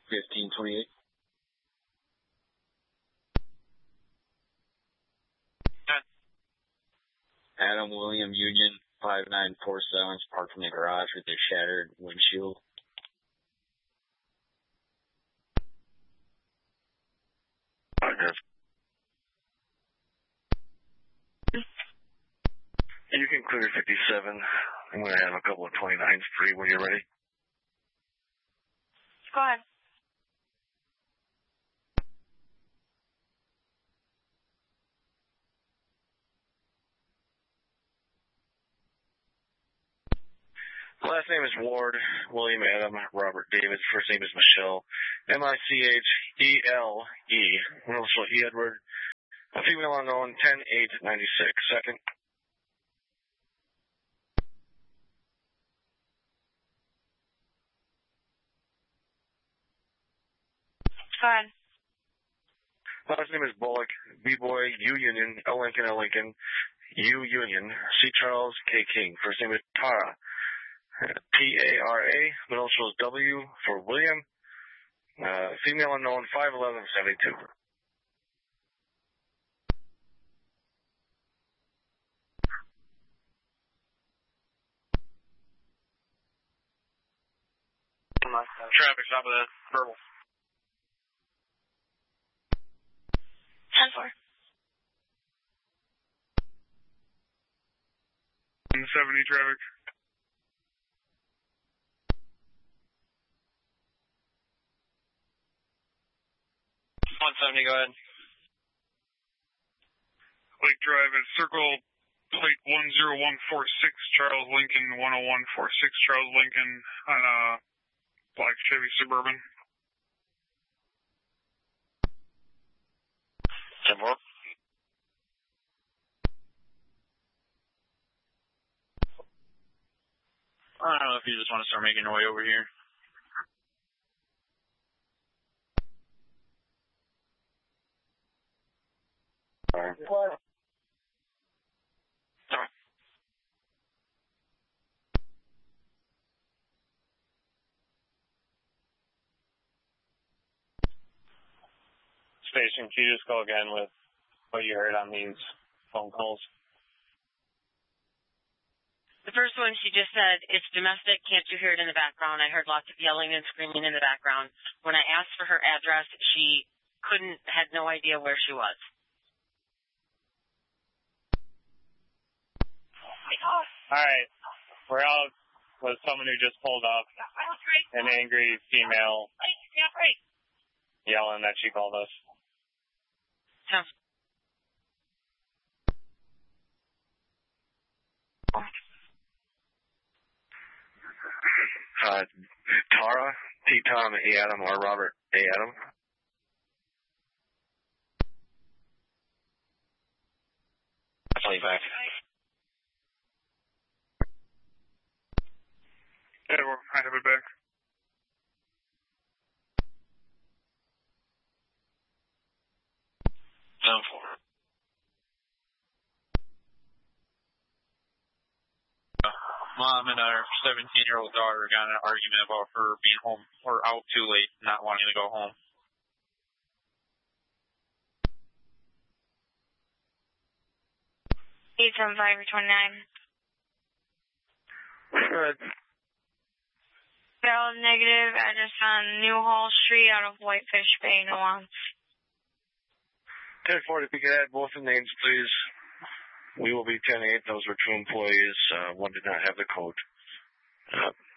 1528. Adam William Union 5947 is parked in the garage with a shattered windshield. You can clear 57. I'm going to have a couple of 29s free when you're ready. Go ahead. Last name is Ward, William Adam, Robert David. First name is Michelle, M-I-C-H-E-L-E. Also E. Edward. A female unknown, 10-8-96. Second. Go ahead. Last name is Bullock, B-Boy, U-Union, L-Lincoln, L-Lincoln, U-Union, C. Charles, K. King. First name is Tara, T-A-R-A, middle initials W for William, female unknown, 5'11", 72. Traffic, stop of that. Purple. 10-4. 170 traffic. 170, go ahead. Lake Drive at Circle Plate 10146, Charles Lincoln 10146, Charles Lincoln on a black Chevy Suburban. 10-4. I don't know if you just want to start making your way over here. What? Station, can you just go again with what you heard on these phone calls? The first one, she just said, it's domestic, can't you hear it in the background? I heard lots of yelling and screaming in the background. When I asked for her address, she had no idea where she was. Alright, we're out with someone who just pulled up, an angry female, yelling that she called us. Tara, T. Tom, A. Adam, or Robert, A. Adam. Definitely back. Yeah, well, I have it back. Down 4. Mom and our 17-year-old daughter got in an argument about her being home or out too late, not wanting to go home. Eight 7 5 29. Good. Valid negative, address on New Hall Street out of Whitefish Bay, Nuance. 10-4, if you could add both the names, please. We will be 10-8. Those were two employees. One did not have the code.